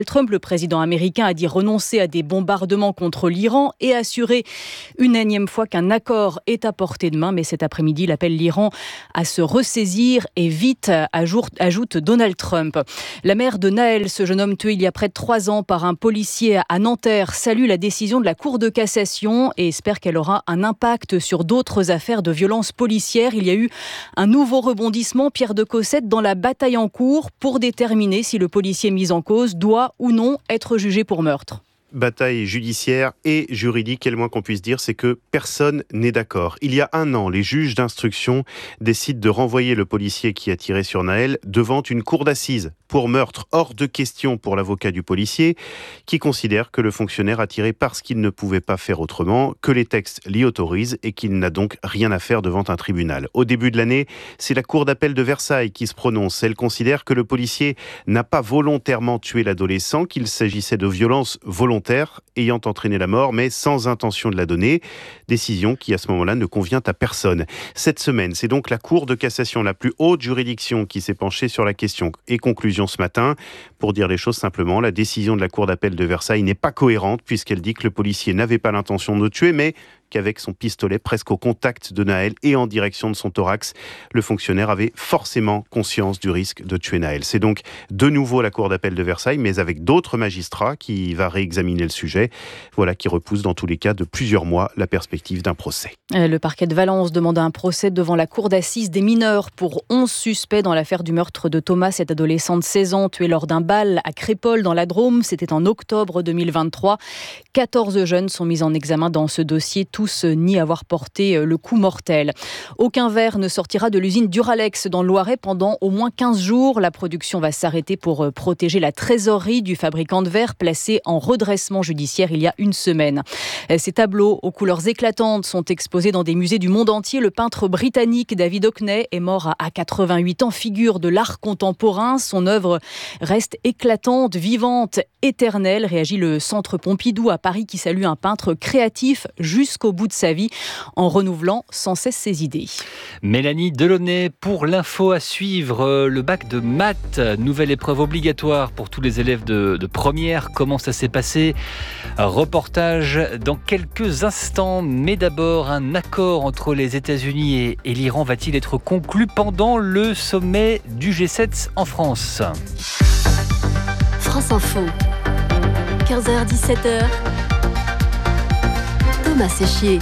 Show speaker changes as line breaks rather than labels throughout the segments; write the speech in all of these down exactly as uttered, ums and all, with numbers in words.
Trump, le président américain, a dit renoncer à des bombardements contre l'Iran et assuré une énième fois qu'un accord est à portée de main. Mais cet après-midi, il appelle l'Iran à se ressaisir et vite, ajoute Donald Trump. La mère de Naël, ce jeune homme tué il y a près de trois ans par un policier à Nanterre, salue la décision de la Cour de cassation et espère qu'elle aura un impact sur d'autres affaires de violence policière. Il y a eu un nouveau rebondissement, Pierre de Cossette, dans la bataille en cours pour déterminer si le policier mis en cause doit ou non être jugé pour meurtre.
Bataille judiciaire et juridique, et le moins qu'on puisse dire, c'est que personne n'est d'accord. Il y a un an, les juges d'instruction décident de renvoyer le policier qui a tiré sur Naël devant une cour d'assises pour meurtre. Hors de question pour l'avocat du policier, qui considère que le fonctionnaire a tiré parce qu'il ne pouvait pas faire autrement, que les textes l'y autorisent et qu'il n'a donc rien à faire devant un tribunal. Au début de l'année, c'est la cour d'appel de Versailles qui se prononce. Elle considère que le policier n'a pas volontairement tué l'adolescent, qu'il s'agissait de violences volontaires ayant entraîné la mort, mais sans intention de la donner. Décision qui, à ce moment-là, ne convient à personne. Cette semaine, c'est donc la Cour de cassation, la plus haute juridiction, qui s'est penchée sur la question. Et conclusion ce matin, pour dire les choses simplement, la décision de la Cour d'appel de Versailles n'est pas cohérente, puisqu'elle dit que le policier n'avait pas l'intention de tuer, mais qu'avec son pistolet presque au contact de Naël et en direction de son thorax, le fonctionnaire avait forcément conscience du risque de tuer Naël. C'est donc de nouveau la Cour d'appel de Versailles, mais avec d'autres magistrats qui va réexaminer le sujet. Voilà qui repousse dans tous les cas de plusieurs mois la perspective d'un procès.
Le parquet de Valence demande un procès devant la cour d'assises des mineurs pour onze suspects dans l'affaire du meurtre de Thomas, cet adolescent de seize ans tué lors d'un bal à Crépol dans la Drôme. C'était en octobre deux mille vingt-trois. quatorze jeunes sont mis en examen dans ce dossier, tous ni avoir porté le coup mortel. Aucun verre ne sortira de l'usine Duralex dans le Loiret pendant au moins quinze jours. La production va s'arrêter pour protéger la trésorerie du fabricant de verre placé en redressement judiciaire il y a une semaine. Ces tableaux aux couleurs éclatantes sont exposés dans des musées du monde entier. Le peintre britannique David Hockney est mort à quatre-vingt-huit ans, figure de l'art contemporain. Son œuvre reste éclatante, vivante, éternelle, réagit le Centre Pompidou à Paris qui salue un peintre créatif jusqu'au bout de sa vie en renouvelant sans cesse ses idées.
Mélanie Delaunay pour l'info à suivre. Le bac de maths, nouvelle épreuve obligatoire pour tous les élèves de, de première. Comment ça s'est passé? Reportage dans quelques instants. Mais d'abord, un accord entre les États-Unis et, et l'Iran va-t-il être conclu pendant le sommet du G sept en France?
France Info, quinze heures dix-sept heures. Thomas Séchier.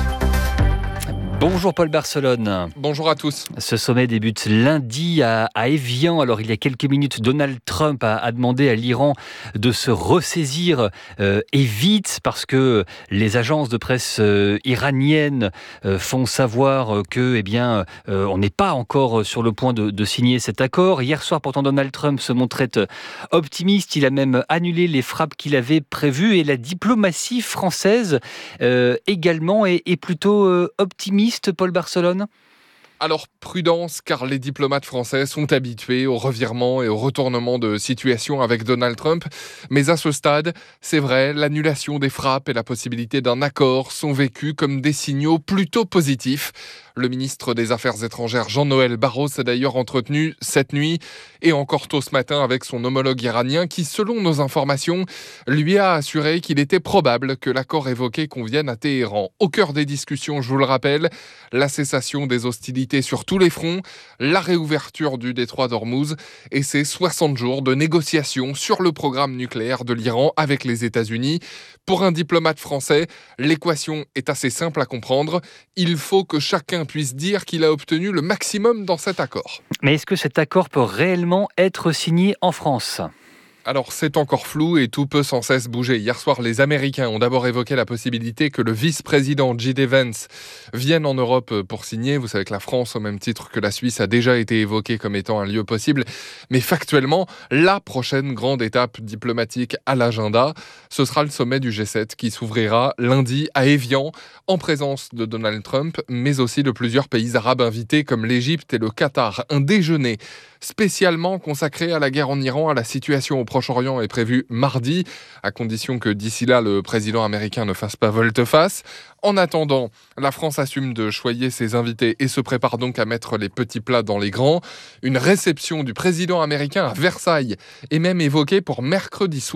Bonjour Paul Barcelone.
Bonjour à tous.
Ce sommet débute lundi à, à Évian. Alors il y a quelques minutes, Donald Trump a, a demandé à l'Iran de se ressaisir euh, et vite parce que les agences de presse euh, iraniennes euh, font savoir euh, que, eh bien, euh, on n'est pas encore sur le point de, de signer cet accord. Hier soir, pourtant, Donald Trump se montrait optimiste. Il a même annulé les frappes qu'il avait prévues et la diplomatie française euh, également est, est plutôt euh, optimiste. Paul Barcelone?
Alors prudence, car les diplomates français sont habitués au revirement et au retournement de situation avec Donald Trump. Mais à ce stade, c'est vrai, l'annulation des frappes et la possibilité d'un accord sont vécus comme des signaux plutôt positifs. Le ministre des Affaires étrangères Jean-Noël Barrot s'est d'ailleurs entretenu cette nuit et encore tôt ce matin avec son homologue iranien qui, selon nos informations, lui a assuré qu'il était probable que l'accord évoqué convienne à Téhéran. Au cœur des discussions, je vous le rappelle, la cessation des hostilités sur tous les fronts, la réouverture du détroit d'Ormuz et ses soixante jours de négociations sur le programme nucléaire de l'Iran avec les États-Unis. Pour un diplomate français, l'équation est assez simple à comprendre. Il faut que chacun puisse dire qu'il a obtenu le maximum dans cet accord.
Mais est-ce que cet accord peut réellement être signé en France ?
Alors c'est encore flou et tout peut sans cesse bouger. Hier soir, les Américains ont d'abord évoqué la possibilité que le vice-président J D Vance vienne en Europe pour signer. Vous savez que la France, au même titre que la Suisse, a déjà été évoquée comme étant un lieu possible. Mais factuellement, la prochaine grande étape diplomatique à l'agenda, ce sera le sommet du G sept qui s'ouvrira lundi à Évian, en présence de Donald Trump, mais aussi de plusieurs pays arabes invités comme l'Égypte et le Qatar. Un déjeuner spécialement consacré à la guerre en Iran, à la situation au Proche-Orient est prévu mardi, à condition que d'ici là, le président américain ne fasse pas volte-face. En attendant, la France assume de choyer ses invités et se prépare donc à mettre les petits plats dans les grands. Une réception du président américain à Versailles est même évoquée pour mercredi soir.